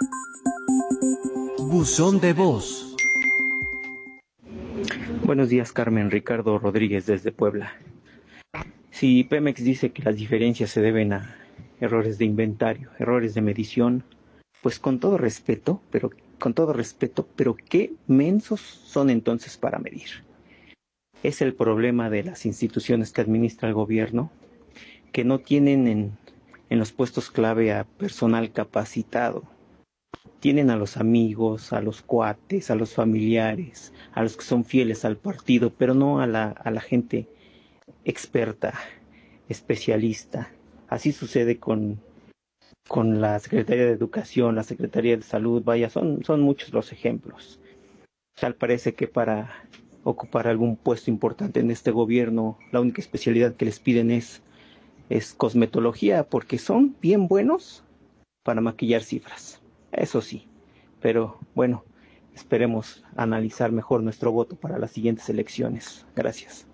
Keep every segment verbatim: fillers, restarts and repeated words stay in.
Buzón de voz. Buenos días, Carmen. Ricardo Rodríguez desde Puebla. Si Pemex dice que las diferencias se deben a errores de inventario, errores de medición, pues con todo respeto, pero con todo respeto, pero qué mensos son entonces para medir. Es el problema de las instituciones que administra el gobierno, que no tienen en, en los puestos clave a personal capacitado. Tienen a los amigos, a los cuates, a los familiares, a los que son fieles al partido, pero no a la, a la gente experta, especialista. Así sucede con, con la Secretaría de Educación, la Secretaría de Salud, vaya, son, son muchos los ejemplos. Tal parece que para ocupar algún puesto importante en este gobierno, la única especialidad que les piden es, es cosmetología, porque son bien buenos para maquillar cifras. Eso sí, pero bueno, esperemos analizar mejor nuestro voto para las siguientes elecciones. Gracias.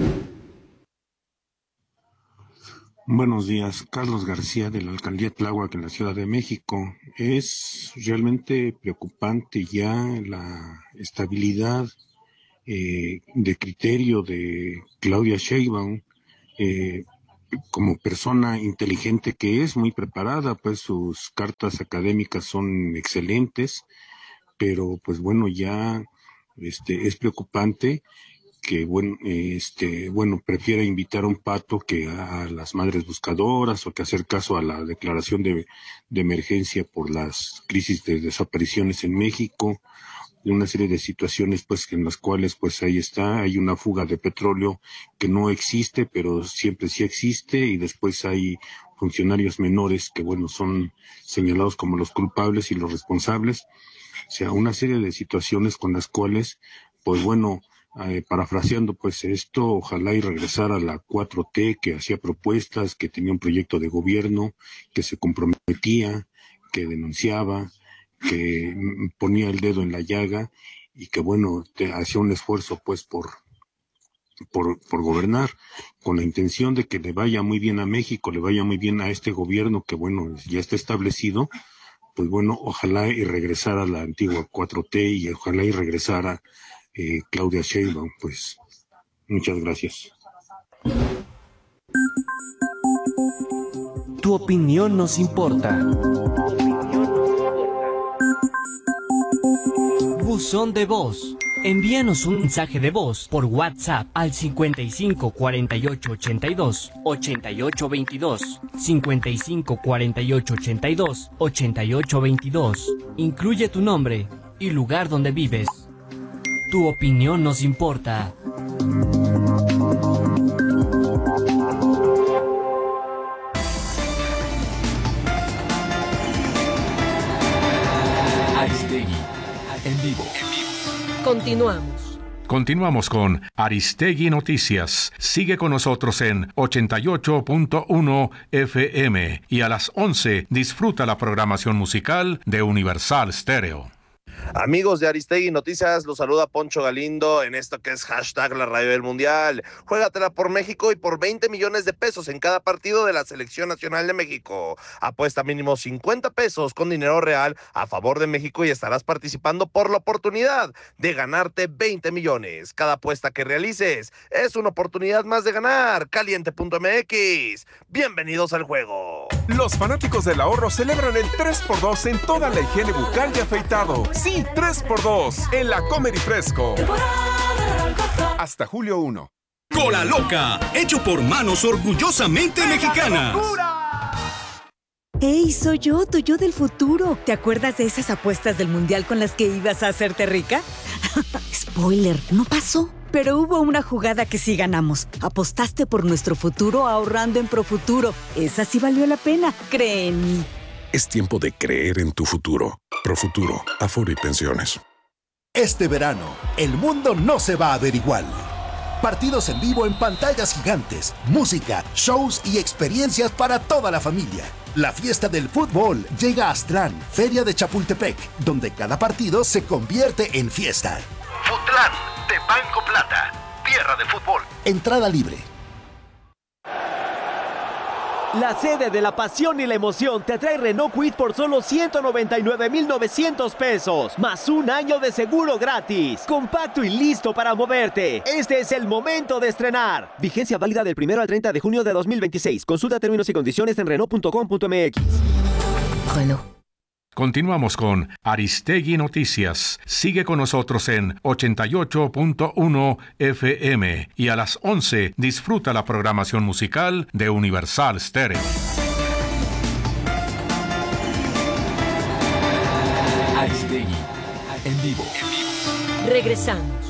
Buenos días, Carlos García de la Alcaldía Tláhuac en la Ciudad de México. Es realmente preocupante ya la estabilidad eh, de criterio de Claudia Sheinbaum, eh, como persona inteligente que es, muy preparada, pues sus cartas académicas son excelentes, pero pues bueno, ya este es preocupante que bueno, este, bueno, prefiera invitar a un pato que a, a las madres buscadoras, o que hacer caso a la declaración de, de emergencia por las crisis de desapariciones en México, de una serie de situaciones pues en las cuales pues ahí está, hay una fuga de petróleo que no existe, pero siempre sí existe, y después hay funcionarios menores que bueno, son señalados como los culpables y los responsables. O sea, una serie de situaciones con las cuales pues bueno, Eh, parafraseando pues esto, ojalá y regresara a la cuatro T, que hacía propuestas, que tenía un proyecto de gobierno, que se comprometía, que denunciaba, que mm, ponía el dedo en la llaga, y que bueno, te, hacía un esfuerzo pues por, por, por gobernar, con la intención de que le vaya muy bien a México, le vaya muy bien a este gobierno que bueno, ya está establecido. Pues bueno, ojalá y regresara a la antigua cuatro T, y ojalá y regresara Eh, Claudia Sheinbaum. Pues muchas gracias. Tu opinión nos importa. Buzón de voz. Envíanos un mensaje de voz por WhatsApp al cincuenta y cinco cuarenta y ocho ochenta y dos ochenta y ocho veintidós, cincuenta y cinco cuarenta y ocho ochenta y dos ochenta y ocho veintidós. Incluye tu nombre y lugar donde vives. Tu opinión nos importa. Aristegui, en vivo. Continuamos. Continuamos con Aristegui Noticias. Sigue con nosotros en ochenta y ocho punto uno F M, y a las once disfruta la programación musical de Universal Stereo. Amigos de Aristegui Noticias, los saluda Poncho Galindo en esto que es hashtag la radio del mundial. Juégatela por México y por veinte millones de pesos en cada partido de la Selección Nacional de México. Apuesta mínimo cincuenta pesos con dinero real a favor de México y estarás participando por la oportunidad de ganarte veinte millones. Cada apuesta que realices es una oportunidad más de ganar. Caliente punto M X. Bienvenidos al juego. Los fanáticos del ahorro celebran el tres por dos en toda la higiene bucal y afeitado. Sí, tres por dos en la Comer y Fresco. Hasta julio primero. Cola Loca, hecho por manos orgullosamente mexicanas. ¡Hey, soy yo, tu yo del futuro! ¿Te acuerdas de esas apuestas del mundial con las que ibas a hacerte rica? Spoiler, no pasó. Pero hubo una jugada que sí ganamos. Apostaste por nuestro futuro ahorrando en Profuturo. Esa sí valió la pena, cree en mí. Es tiempo de creer en tu futuro. Profuturo, Afore y Pensiones. Este verano, el mundo no se va a ver igual. Partidos en vivo en pantallas gigantes, música, shows y experiencias para toda la familia. La fiesta del fútbol llega a Aztlán, Feria de Chapultepec, donde cada partido se convierte en fiesta. Futlán, de Banco Plata, tierra de fútbol. Entrada libre. La sede de la pasión y la emoción te trae Renault Kwid por solo ciento noventa y nueve mil novecientos pesos, más un año de seguro gratis. Compacto y listo para moverte. Este es el momento de estrenar. Vigencia válida del primero al treinta de junio de dos mil veintiséis. Consulta términos y condiciones en Renault punto com punto m x. Renault. Continuamos con Aristegui Noticias. Sigue con nosotros en ochenta y ocho punto uno F M y a las once disfruta la programación musical de Universal Stereo. Aristegui en vivo. Regresamos.